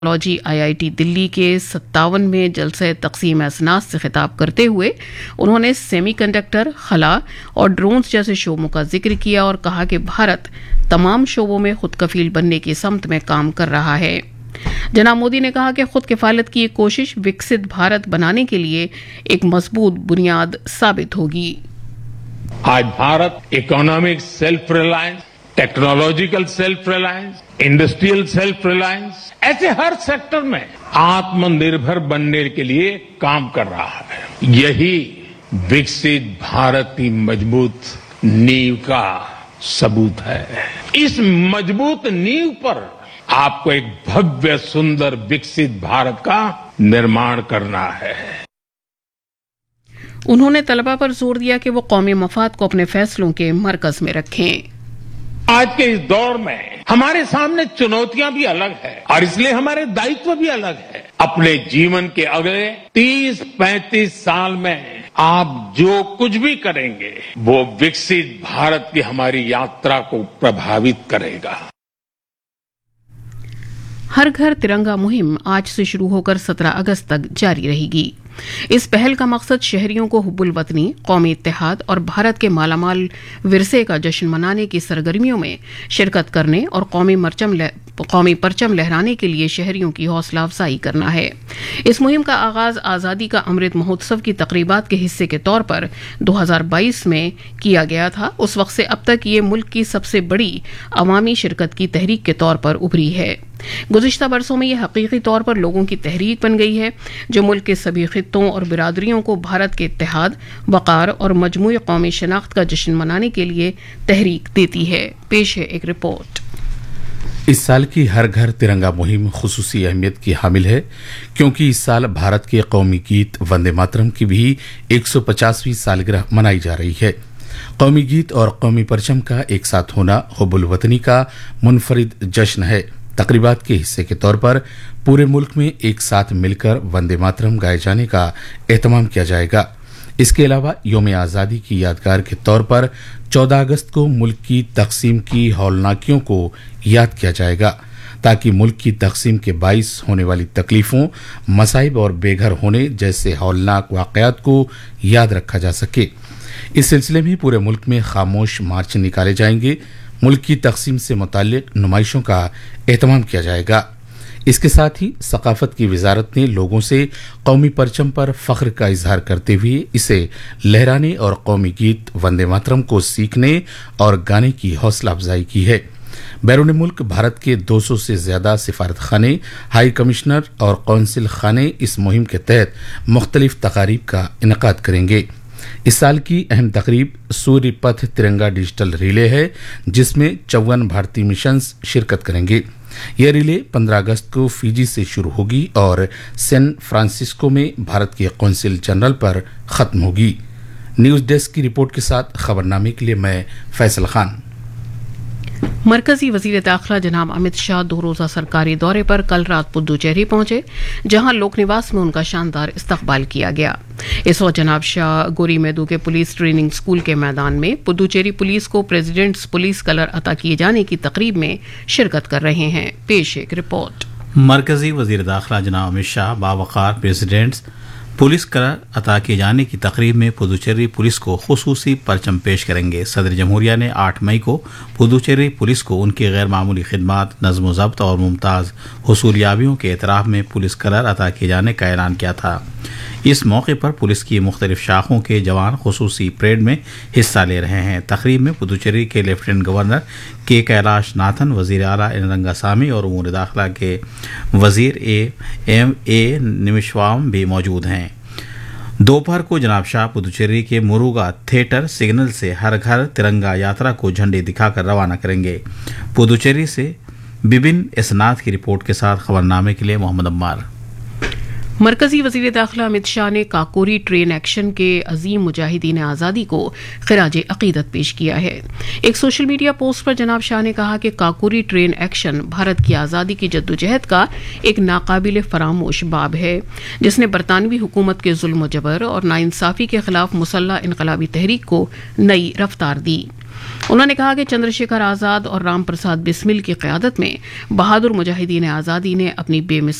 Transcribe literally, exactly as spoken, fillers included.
Technology I I T دلی کے ستاون میں جلسہ تقسیم اسناد سے خطاب کرتے ہوئے انہوں نے سیمی کنڈکٹر، خلا اور ڈرونز جیسے شعبوں کا ذکر کیا اور کہا کہ بھارت تمام شعبوں میں خود کفیل بننے کی سمت میں کام کر رہا ہے۔ جناب مودی نے کہا کہ خود کفالت کی یہ کوشش وکست بھارت بنانے کے لیے ایک مضبوط بنیاد ثابت ہوگی۔ آج Bharat economic self Reliance, technological self Reliance, industrial self Reliance, ایسے ہر سیکٹر میں آتم نربھر بننے کے لیے کام کر رہا ہے۔ یہی وکست بھارت کی مضبوط نیو کا ثبوت ہے۔ اس مضبوط نیو پر آپ کو ایک بھویہ سندر وکست بھارت کا نرمان کرنا ہے۔ انہوں نے طلباء پر زور دیا کہ وہ قومی مفاد کو اپنے فیصلوں کے مرکز میں رکھیں۔ آج کے اس دور میں ہمارے سامنے چنوتیاں بھی الگ ہیں اور اس لیے ہمارے دائتو بھی الگ ہے۔ اپنے جیون کے اگلے تیس پینتیس سال میں آپ جو کچھ بھی کریں گے وہ وکست بھارت کی ہماری یاترا کو پربھاوت کرے گا۔ ہر گھر ترنگا مہم آج سے شروع ہو کر سترہ اگست تک جاری رہے گی۔ اس پہل کا مقصد شہریوں کو حب الوطنی، قومی اتحاد اور بھارت کے مالا مال ورثے کا جشن منانے کی سرگرمیوں میں شرکت کرنے اور قومی مرچم لہ... قومی پرچم لہرانے کے لیے شہریوں کی حوصلہ افزائی کرنا ہے۔ اس مہم کا آغاز آزادی کا امرت مہوتسو کی تقریبات کے حصے کے طور پر دو ہزار بائیس میں کیا گیا تھا۔ اس وقت سے اب تک یہ ملک کی سب سے بڑی عوامی شرکت کی تحریک کے طور پر ابھری ہے۔ گزشتہ برسوں میں یہ حقیقی طور پر لوگوں کی تحریک بن گئی ہے جو ملک کے سبھی خطوں اور برادریوں کو بھارت کے اتحاد، وقار اور مجموعی قومی شناخت کا جشن منانے کے لیے تحریک دیتی ہے۔ پیش ہے ایک رپورٹ۔ اس سال کی ہر گھر ترنگا مہم خصوصی اہمیت کی حامل ہے کیونکہ اس سال بھارت کے قومی گیت وندے ماترم کی بھی ایک سو پچاسویں سالگرہ منائی جا رہی ہے۔ قومی گیت اور قومی پرچم کا ایک ساتھ ہونا حب الوطنی کا منفرد جشن ہے۔ تقریبات کے حصے کے طور پر پورے ملک میں ایک ساتھ مل کر وندے ماترم گائے جانے کا اہتمام کیا جائے گا۔ اس کے علاوہ یوم آزادی کی یادگار کے طور پر چودہ اگست کو ملک کی تقسیم کی ہولناکیوں کو یاد کیا جائے گا تاکہ ملک کی تقسیم کے باعث ہونے والی تکلیفوں، مصائب اور بے گھر ہونے جیسے ہولناک واقعات کو یاد رکھا جا سکے۔ اس سلسلے میں پورے ملک میں خاموش مارچ نکالے جائیں گے۔ ملک کی تقسیم سے متعلق نمائشوں کا اہتمام کیا جائے گا۔ اس کے ساتھ ہی ثقافت کی وزارت نے لوگوں سے قومی پرچم پر فخر کا اظہار کرتے ہوئے اسے لہرانے اور قومی گیت وندے ماترم کو سیکھنے اور گانے کی حوصلہ افزائی کی ہے۔ بیرون ملک بھارت کے دو سو سے زیادہ سفارت خانے، ہائی کمشنر اور قونصل خانے اس مہم کے تحت مختلف تقاریب کا انعقاد کریں گے۔ اس سال کی اہم تقریب سوریہ پتھ ترنگا ڈیجیٹل ریلے ہے جس میں چون بھارتی مشنز شرکت کریں گے۔ یہ ریلے پندرہ اگست کو فیجی سے شروع ہوگی اور سین فرانسسکو میں بھارت کے قونصل جنرل پر ختم ہوگی۔ نیوز ڈیسک کی رپورٹ کے ساتھ خبرنامے کے لیے میں فیصل خان۔ مرکزی وزیر داخلہ جناب امت شاہ دو روزہ سرکاری دورے پر کل رات پدوچیری پہنچے جہاں لوک نواس میں ان کا شاندار استقبال کیا گیا۔ اس وقت جناب شاہ گوری میدو کے پولیس ٹریننگ اسکول کے میدان میں پدوچیری پولیس کو پریزیڈنٹس پولیس کلر عطا کیے جانے کی تقریب میں شرکت کر رہے ہیں۔ پیش ایک رپورٹ۔ مرکزی وزیر داخلہ جناب امت شاہ باوقار پریزیڈنٹس پولیس کلر عطا کیے جانے کی تقریب میں پدوچیری پولیس کو خصوصی پرچم پیش کریں گے۔ صدر جمہوریہ نے آٹھ مئی کو پدوچیری پولیس کو ان کی غیر معمولی خدمات، نظم و ضبط اور ممتاز حصولیابیوں کے اعتراف میں پولیس کلر عطا کیے جانے کا اعلان کیا تھا۔ اس موقع پر پولیس کی مختلف شاخوں کے جوان خصوصی پریڈ میں حصہ لے رہے ہیں۔ تقریب میں پدوچیری کے لیفٹیننٹ گورنر کے کیلاش ناتھن، وزیر اعلیٰ این رنگاسامی اور امور داخلہ کے وزیر اے ایم اے نمشوام بھی موجود ہیں۔ دوپہر کو جناب شاہ پدوچیری کے مروگا تھیٹر سگنل سے ہر گھر ترنگا یاترا کو جھنڈی دکھا کر روانہ کریں گے۔ پدوچیری سے ببن اسناد کی رپورٹ کے ساتھ خبرنامے کے لیے محمد عمار۔ مرکزی وزیر داخلہ امت شاہ نے کاکوری ٹرین ایکشن کے عظیم مجاہدین آزادی کو خراج عقیدت پیش کیا ہے۔ ایک سوشل میڈیا پوسٹ پر جناب شاہ نے کہا کہ کاکوری ٹرین ایکشن بھارت کی آزادی کی جدوجہد کا ایک ناقابل فراموش باب ہے، جس نے برطانوی حکومت کے ظلم و جبر اور ناانصافی کے خلاف مسلح انقلابی تحریک کو نئی رفتار دی۔ انہوں نے کہا کہ چندر شیکھر آزاد اور رام پرساد بسمل کی قیادت میں بہادر مجاہدین آزادی نے اپنی بے مثال